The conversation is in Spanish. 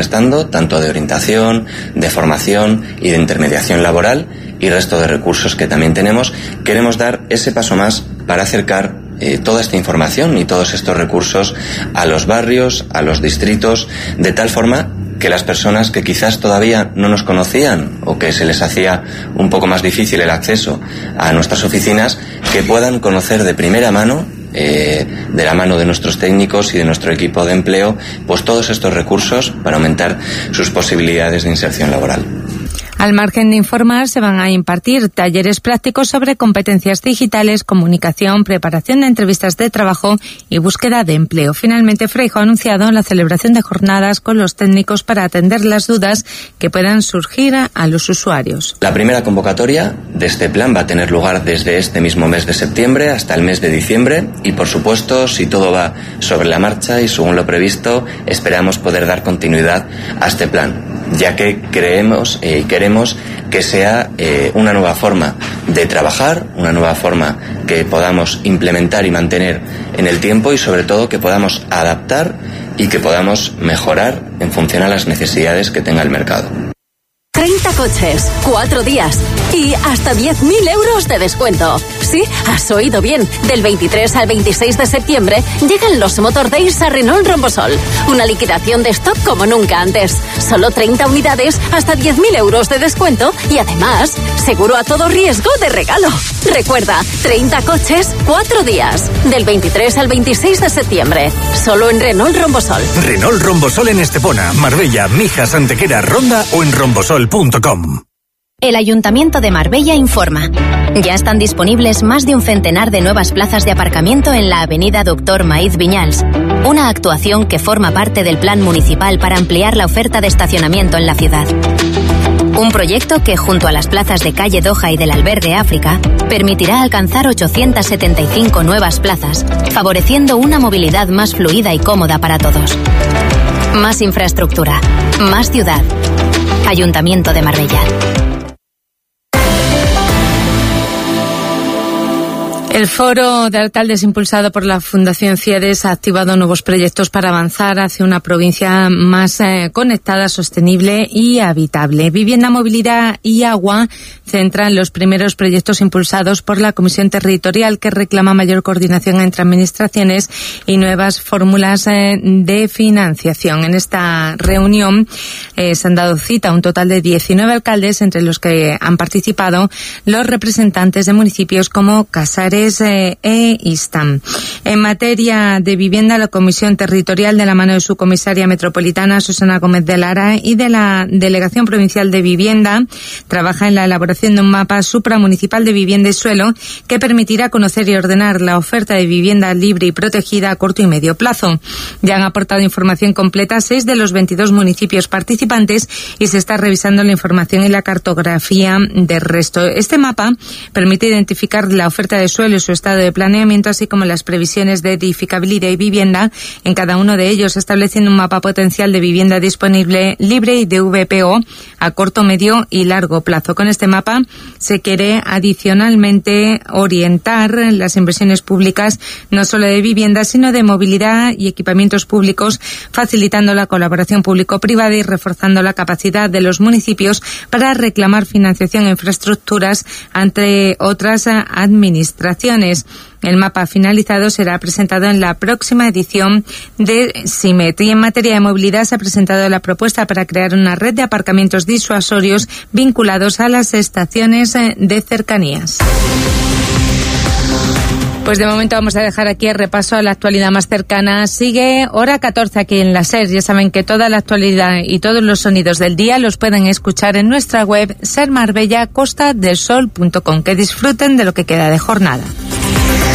prestando, tanto de orientación, de formación y de intermediación laboral y resto de recursos que también tenemos. Queremos dar ese paso más para acercar toda esta información y todos estos recursos a los barrios, a los distritos, de tal forma que las personas que quizás todavía no nos conocían o que se les hacía un poco más difícil el acceso a nuestras oficinas, que puedan conocer de primera mano, de la mano de nuestros técnicos y de nuestro equipo de empleo, pues todos estos recursos para aumentar sus posibilidades de inserción laboral. Al margen de informar, se van a impartir talleres prácticos sobre competencias digitales, comunicación, preparación de entrevistas de trabajo y búsqueda de empleo. Finalmente, Freijóo ha anunciado la celebración de jornadas con los técnicos para atender las dudas que puedan surgir a los usuarios. La primera convocatoria de este plan va a tener lugar desde este mismo mes de septiembre hasta el mes de diciembre y, por supuesto, si todo va sobre la marcha y según lo previsto, esperamos poder dar continuidad a este plan, ya que creemos y queremos que sea una nueva forma de trabajar, una nueva forma que podamos implementar y mantener en el tiempo y sobre todo que podamos adaptar y que podamos mejorar en función a las necesidades que tenga el mercado. 30 coches, 4 días y hasta 10.000 euros de descuento. Sí, has oído bien. Del 23 al 26 de septiembre llegan los Motor Days a Renault Rombosol. Una liquidación de stock como nunca antes. Solo 30 unidades, hasta 10.000 euros de descuento y además, seguro a todo riesgo de regalo. Recuerda, 30 coches, 4 días. Del 23 al 26 de septiembre. Solo en Renault Rombosol. Renault Rombosol en Estepona, Marbella, Mijas, Antequera, Ronda o en rombosol.com. El Ayuntamiento de Marbella informa. Ya están disponibles más de un centenar de nuevas plazas de aparcamiento en la avenida Doctor Maíz Viñals. Una actuación que forma parte del plan municipal para ampliar la oferta de estacionamiento en la ciudad. Un proyecto que, junto a las plazas de Calle Doha y del Albergue África, permitirá alcanzar 875 nuevas plazas, favoreciendo una movilidad más fluida y cómoda para todos. Más infraestructura, más ciudad. Ayuntamiento de Marbella. El Foro de Alcaldes impulsado por la Fundación CIEDES ha activado nuevos proyectos para avanzar hacia una provincia más conectada, sostenible y habitable. Vivienda, movilidad y agua centran los primeros proyectos impulsados por la Comisión Territorial, que reclama mayor coordinación entre administraciones y nuevas fórmulas de financiación. En esta reunión se han dado cita a un total de 19 alcaldes, entre los que han participado los representantes de municipios como Casares e Istam. En materia de vivienda, la Comisión Territorial, de la mano de su comisaria metropolitana, Susana Gómez de Lara, y de la Delegación Provincial de Vivienda, trabaja en la elaboración de un mapa supramunicipal de vivienda y suelo que permitirá conocer y ordenar la oferta de vivienda libre y protegida a corto y medio plazo. Ya han aportado información completa 6 de los 22 municipios participantes y se está revisando la información y la cartografía del resto. Este mapa permite identificar la oferta de suelo y su estado de planeamiento, así como las previsiones de edificabilidad y vivienda en cada uno de ellos, estableciendo un mapa potencial de vivienda disponible libre y de VPO a corto, medio y largo plazo. Con este mapa se quiere adicionalmente orientar las inversiones públicas no solo de vivienda, sino de movilidad y equipamientos públicos, facilitando la colaboración público-privada y reforzando la capacidad de los municipios para reclamar financiación e infraestructuras ante otras administraciones. El mapa finalizado será presentado en la próxima edición de CIMET. Y en materia de movilidad se ha presentado la propuesta para crear una red de aparcamientos disuasorios vinculados a las estaciones de cercanías. Pues de momento vamos a dejar aquí el repaso a la actualidad más cercana. Sigue hora 14 aquí en la SER. Ya saben que toda la actualidad y todos los sonidos del día los pueden escuchar en nuestra web sermarbellacostaDelSol.com. Que disfruten de lo que queda de jornada.